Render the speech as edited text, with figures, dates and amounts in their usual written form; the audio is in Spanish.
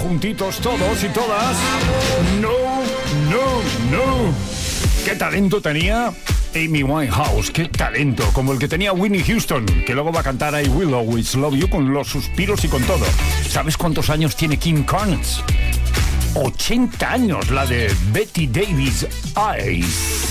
juntitos todos y todas. No, no, no. ¿Qué talento tenía Amy Winehouse? ¿Qué talento? Como el que tenía Whitney Houston, que luego va a cantar I Will Always Love You con los suspiros y con todo. ¿Sabes cuántos años tiene Kim Carnes? 80 años, la de Betty Davis Eyes.